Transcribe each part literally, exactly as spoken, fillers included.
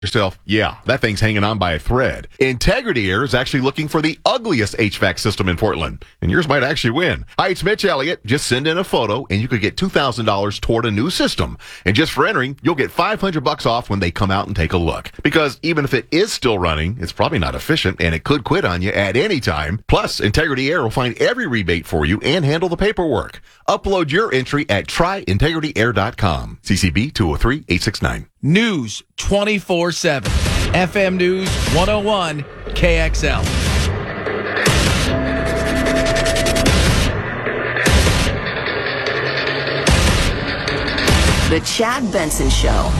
yourself, yeah, that thing's hanging on by a thread. Integrity Air is actually looking for the ugliest H V A C system in Portland, and yours might actually win. Hi, it's Mitch Elliott. Just send in a photo, and you could get two thousand dollars toward a new system. And just for entering, you'll get five hundred bucks off when they come out and take a look. Because even if it is still running, it's probably not efficient, and it could quit on you at any time. Plus, Integrity Air will find every rebate for you and handle the paperwork. Upload your entry at try integrity air dot com. C C B two oh three, eight six nine. News twenty-four seven. F M News one oh one K X L. The Chad Benson Show.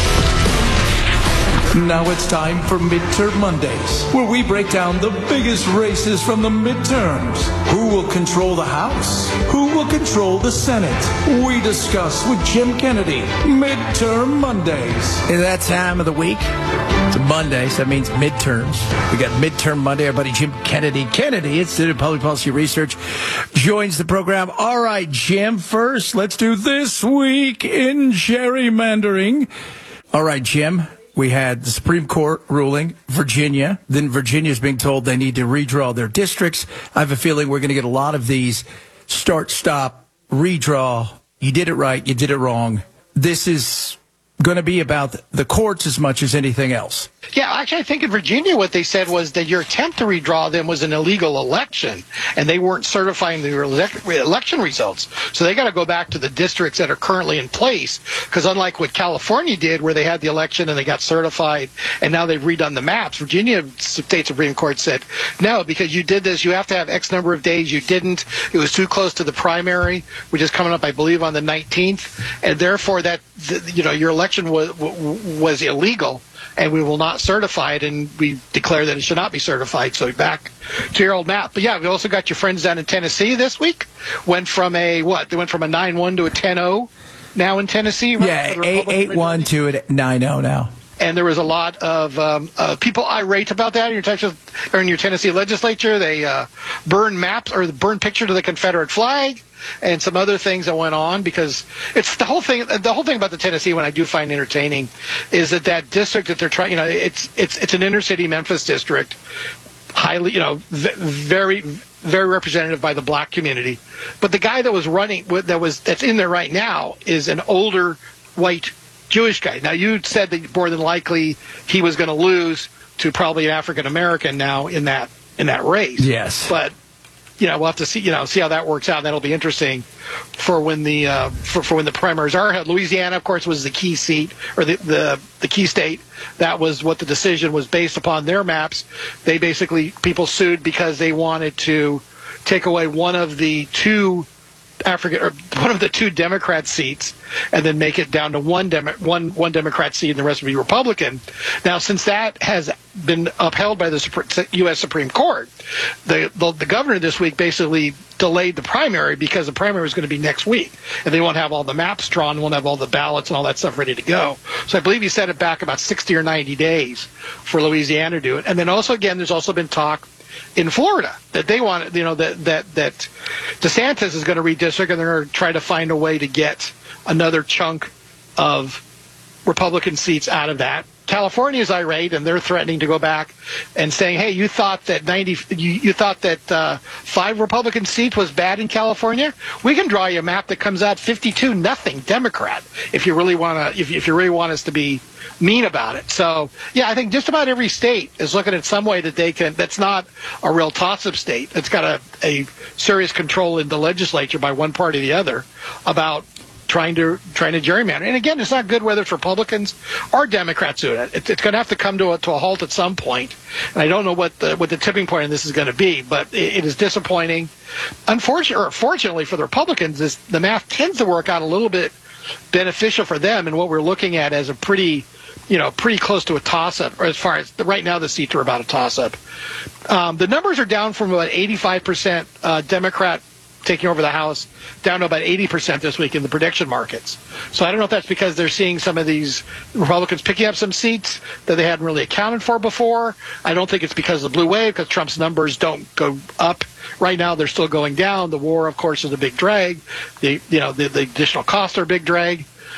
Now it's time for Midterm Mondays, where we break down the biggest races from the midterms. Who will control the House? Who will control the Senate? We discuss with Jim Kennedy. Midterm Mondays. In that time of the week, it's a Monday, so that means midterms. We got Midterm Monday. Our buddy Jim Kennedy. Kennedy, Institute of Public Policy Research, joins the program. All right, Jim, first, let's do This Week in Gerrymandering. All right, Jim. We had the Supreme Court ruling, Virginia. Then Virginia's being told they need to redraw their districts. I have a feeling we're going to get a lot of these start, stop, redraw. You did it right. You did it wrong. This is going to be about the courts as much as anything else. Yeah, actually, I think in Virginia what they said was that your attempt to redraw them was an illegal election, and they weren't certifying the election results. So they got to go back to the districts that are currently in place, because unlike what California did, where they had the election and they got certified, and now they've redone the maps, Virginia State Supreme Court said, no, because you did this, you have to have X number of days. You didn't. It was too close to the primary, which is coming up, I believe, on the nineteenth, and therefore that, you know, your election was, was illegal. And we will not certify it, and we declare that it should not be certified. So back to your old map. But yeah, we also got your friends down in Tennessee this week. Went from a, what? They went from a nine one to a ten oh now in Tennessee. Right? Yeah, eight one to a nine oh now. And there was a lot of um, uh, people irate about that in your Texas or in your Tennessee legislature. They uh, burned maps or burned pictures of the Confederate flag and some other things that went on, because it's the whole thing. The whole thing about the Tennessee, what I do find entertaining, is that that district that they're trying. You know, it's it's it's an inner city Memphis district, highly, you know, very very representative by the black community. But the guy that was running, that was that's in there right now, is an older white Jewish guy. Now, you said that more than likely he was going to lose to probably an African American now in that in that race. Yes, but you know, we'll have to see you know see how that works out. That'll be interesting for when the uh, for for when the primaries are held. Louisiana, of course, was the key seat or the, the the key state. That was what the decision was based upon. Their maps. They basically people sued because they wanted to take away one of the two African or one of the two Democrat seats, and then make it down to one Demo, one one Democrat seat, and the rest would be Republican. Now, since that has been upheld by the U S Supreme Court, the, the the governor this week basically delayed the primary, because the primary is going to be next week, and they won't have all the maps drawn, won't have all the ballots and all that stuff ready to go. So I believe he set it back about sixty or ninety days for Louisiana to do it. And then also, again, there's also been talk in Florida that they want, you know, that that that DeSantis is going to redistrict, and they're going to try to find a way to get another chunk of Republican seats out of that. California is irate, and they're threatening to go back and saying, "Hey, you thought that ninety, you, you thought that uh, five Republican seats was bad in California? We can draw you a map that comes out fifty-two nothing Democrat if you really want to, if, if you really want us to be mean about it." So, yeah, I think just about every state is looking at some way that they can. That's not a real toss-up state. It's got a, a serious control in the legislature by one party or the other about trying to trying to gerrymander. And again, it's not good whether it's Republicans or Democrats doing it. It's, it's going to have to come to a, to a halt at some point. And I don't know what the what the tipping point in this is going to be, but it, it is disappointing. Unfortunately, or fortunately for the Republicans, this, the math tends to work out a little bit beneficial for them, and what we're looking at as a pretty, you know, pretty close to a toss-up, or as far as the, right now the seats are about a toss-up. Um, the numbers are down from about eighty-five percent uh, Democrat taking over the House down to about eighty percent this week in the prediction markets. So I don't know if that's because they're seeing some of these Republicans picking up some seats that they hadn't really accounted for before. I don't think it's because of the blue wave, because Trump's numbers don't go up. Right now, they're still going down. The war, of course, is a big drag. The, you know, the, the additional costs are a big drag.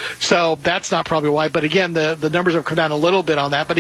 So that's not probably why. But again, the, the numbers have come down a little bit on that. But